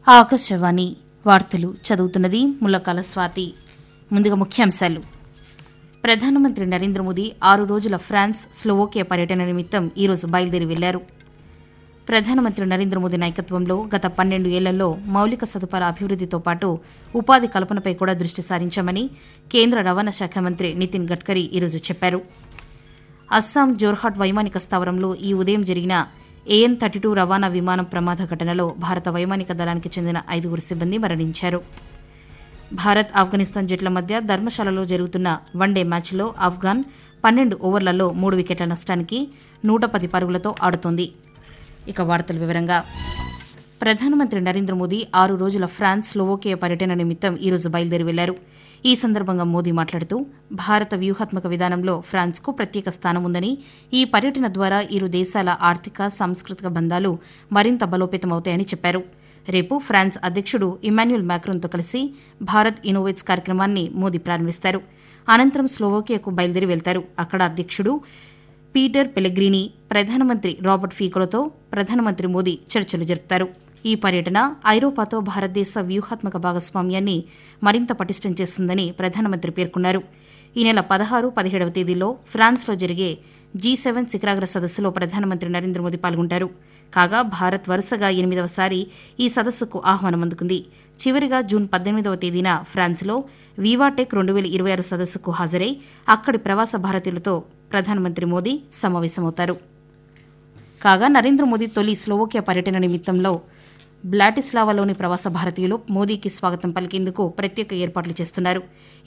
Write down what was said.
ఆకాశవాణి వార్తలు చదువుతున్నది ముల్లకాల స్వాతి. ముందుగా ముఖ్యాంశాలు. ప్రధానమంత్రి నరేంద్ర మోదీ 6 రోజుల ఫ్రాన్స్, స్లోవోకియా పర్యటన నిమిత్తం ఈరోజు బయలుదేరి వెళ్లారు. ప్రధానమంత్రి నరేంద్ర మోదీ నాయకత్వంలో గత 12 ఏళ్లలో మౌలిక సదుపాయాల అభివృద్దితో పాటు ఉపాధి కల్పనపై కూడా దృష్టి సారించామని కేంద్ర రవాణా శాఖ మంత్రి నితిన్ గడ్కరీ ఈరోజు చెప్పారు. అస్సాం జోర్హాట్ వైమానిక స్థావరంలో ఈ ఉదయం జరిగిన AN-32 రవాణా విమానం ప్రమాద ఘటనలో భారత వైమానిక దళానికి చెందిన 5 సిబ్బంది మరణించారు. భారత్, ఆఫ్ఘనిస్తాన్ జట్ల మధ్య ధర్మశాలలో జరుగుతున్న వన్డే మ్యాచ్లో ఆఫ్ఘాన్ 12 ఓవర్లలో 3 వికెట్ల నష్టానికి 110 పరుగులతో ఆడుతోంది. ఇక వార్తల వివరంగా. ప్రధానమంత్రి నరేంద్ర మోదీ 6 రోజుల ఫ్రాన్స్, స్లోవోకియా పర్యటన నిమిత్తం ఈరోజు బయలుదేరి వెళ్లారు. ఈ సందర్భంగా మోదీ మాట్లాడుతూ భారత వ్యూహాత్మక విధానంలో ఫ్రాన్స్కు ప్రత్యేక స్థానం ఉందని, ఈ పర్యటన ద్వారా ఇరు దేశాల ఆర్థిక, సాంస్కృతిక బంధాలు మరింత బలోపేతమవుతాయని చెప్పారు. రేపు ఫ్రాన్స్ అధ్యక్షుడు ఇమాన్యుయల్ మ్యాక్రోన్తో కలిసి భారత్ ఇన్నోవేట్స్ కార్యక్రమాన్ని మోదీ ప్రారంభిస్తారు. అనంతరం స్లోవోకియాకు బయలుదేరి వెళ్తారు. అక్కడ అధ్యక్షుడు పీటర్ పెలెగ్రినీ, ప్రధానమంత్రి రాబర్ట్ ఫీకోలతో ప్రధానమంత్రి మోదీ చర్చలు జరుపుతారు. ఈ పర్యటన ఐరోపాతో భారతదేశ వ్యూహాత్మక భాగస్వామ్యాన్ని మరింత పటిష్టం చేస్తుందని ప్రధానమంత్రి పేర్కొన్నారు. ఈ నెల 16, 17వ తేదీల్లో ఫ్రాన్స్లో జరిగే G7 శిఖరాగ్ర సదస్సులో ప్రధానమంత్రి నరేంద్ర మోదీ పాల్గొంటారు. కాగా భారత్ వరుసగా 8వసారి ఈ సదస్సుకు ఆహ్వానం అందుకుంది. చివరిగా జూన్ 18వ తేదీన ఫ్రాన్స్లో వివాటెక్ 2026 సదస్సుకు హాజరై అక్కడి ప్రవాస భారతీయులతో ప్రధానమంత్రి మోదీ సమావేశమవుతారు. కాగా నరేంద్ర మోదీ తొలి స్లోవోకియా పర్యటన నిమిత్తంలో బ్లాటిస్లావాలోని ప్రవాస భారతీయులు మోదీకి స్వాగతం పలికేందుకు ప్రత్యేక ఏర్పాట్లు చేస్తున్నారు.